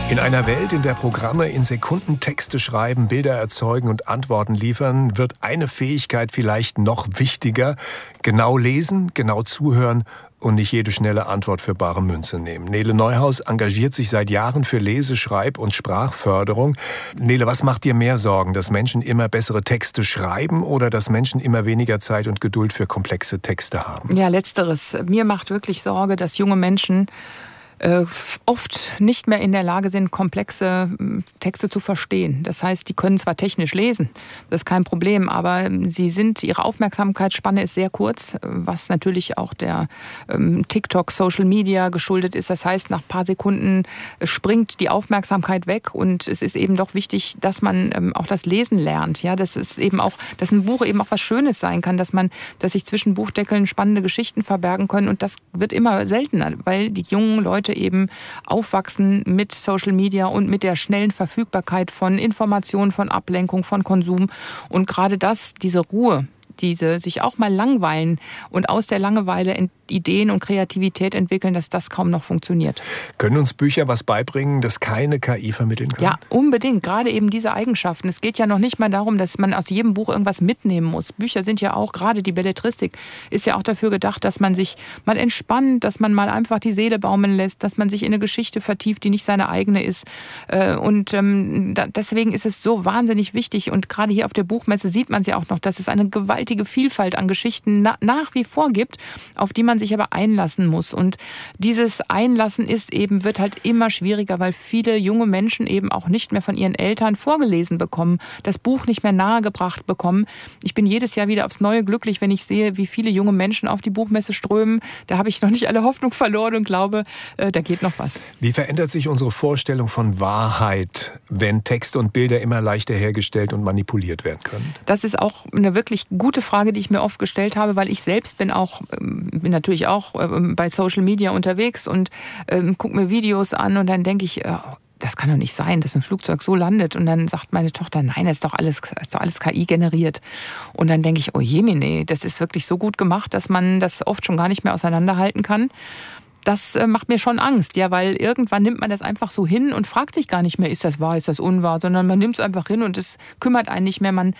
In einer Welt, in der Programme in Sekunden Texte schreiben, Bilder erzeugen und Antworten liefern, wird eine Fähigkeit vielleicht noch wichtiger: genau lesen, genau zuhören und nicht jede schnelle Antwort für bare Münze nehmen. Nele Neuhaus engagiert sich seit Jahren für Lese-, Schreib- und Sprachförderung. Nele, was macht dir mehr Sorgen, dass Menschen immer bessere Texte schreiben oder dass Menschen immer weniger Zeit und Geduld für komplexe Texte haben? Ja, letzteres. Mir macht wirklich Sorge, dass junge Menschen oft nicht mehr in der Lage sind, komplexe Texte zu verstehen. Das heißt, die können zwar technisch lesen, das ist kein Problem, aber ihre Aufmerksamkeitsspanne ist sehr kurz, was natürlich auch der TikTok, Social Media geschuldet ist. Das heißt, nach ein paar Sekunden springt die Aufmerksamkeit weg und es ist eben doch wichtig, dass man auch das Lesen lernt. Ja, dass ein Buch eben auch was Schönes sein kann, dass sich zwischen Buchdeckeln spannende Geschichten verbergen können, und das wird immer seltener, weil die jungen Leute eben aufwachsen mit Social Media und mit der schnellen Verfügbarkeit von Informationen, von Ablenkung, von Konsum. Und gerade diese Ruhe, sich auch mal langweilen und aus der Langeweile Ideen und Kreativität entwickeln, dass das kaum noch funktioniert. Können uns Bücher was beibringen, das keine KI vermitteln kann? Ja, unbedingt. Gerade eben diese Eigenschaften. Es geht ja noch nicht mal darum, dass man aus jedem Buch irgendwas mitnehmen muss. Bücher sind ja auch, gerade die Belletristik, ist ja auch dafür gedacht, dass man sich mal entspannt, dass man mal einfach die Seele baumeln lässt, dass man sich in eine Geschichte vertieft, die nicht seine eigene ist. Deswegen ist es so wahnsinnig wichtig. Und gerade hier auf der Buchmesse sieht man es ja auch noch, dass es eine gewaltige Vielfalt an Geschichten nach wie vor gibt, auf die man sich aber einlassen muss. Und dieses Einlassen wird halt immer schwieriger, weil viele junge Menschen eben auch nicht mehr von ihren Eltern vorgelesen bekommen, das Buch nicht mehr nahegebracht bekommen. Ich bin jedes Jahr wieder aufs Neue glücklich, wenn ich sehe, wie viele junge Menschen auf die Buchmesse strömen. Da habe ich noch nicht alle Hoffnung verloren und glaube, da geht noch was. Wie verändert sich unsere Vorstellung von Wahrheit, wenn Texte und Bilder immer leichter hergestellt und manipuliert werden können? Das ist auch eine wirklich gute Frage, die ich mir oft gestellt habe, weil ich selbst bin natürlich auch bei Social Media unterwegs und gucke mir Videos an und dann denke ich, das kann doch nicht sein, dass ein Flugzeug so landet. Und dann sagt meine Tochter, nein, das ist doch alles KI generiert. Und dann denke ich, oh jemine, das ist wirklich so gut gemacht, dass man das oft schon gar nicht mehr auseinanderhalten kann. Das macht mir schon Angst, ja, weil irgendwann nimmt man das einfach so hin und fragt sich gar nicht mehr, ist das wahr, ist das unwahr, sondern man nimmt es einfach hin und es kümmert einen nicht mehr. Man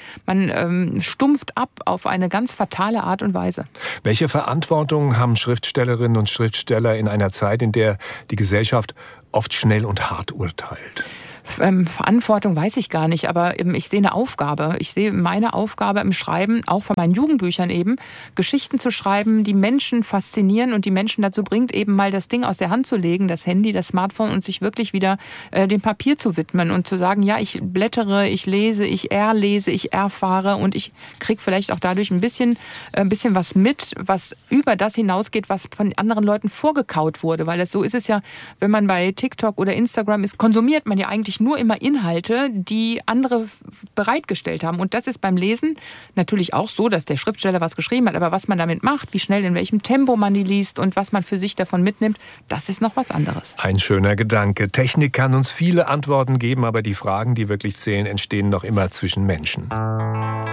stumpft ab auf eine ganz fatale Art und Weise. Welche Verantwortung haben Schriftstellerinnen und Schriftsteller in einer Zeit, in der die Gesellschaft oft schnell und hart urteilt? Verantwortung weiß ich gar nicht, aber ich sehe eine Aufgabe. Ich sehe meine Aufgabe im Schreiben, auch von meinen Jugendbüchern eben, Geschichten zu schreiben, die Menschen faszinieren und die Menschen dazu bringt, eben mal das Ding aus der Hand zu legen, das Handy, das Smartphone, und sich wirklich wieder dem Papier zu widmen und zu sagen, ja, ich blättere, ich lese, ich erlese, ich erfahre und ich kriege vielleicht auch dadurch ein bisschen was mit, was über das hinausgeht, was von anderen Leuten vorgekaut wurde. Weil so ist es ja, wenn man bei TikTok oder Instagram ist, konsumiert man ja eigentlich nur immer Inhalte, die andere bereitgestellt haben. Und das ist beim Lesen natürlich auch so, dass der Schriftsteller was geschrieben hat, aber was man damit macht, wie schnell, in welchem Tempo man die liest und was man für sich davon mitnimmt, das ist noch was anderes. Ein schöner Gedanke. Technik kann uns viele Antworten geben, aber die Fragen, die wirklich zählen, entstehen noch immer zwischen Menschen.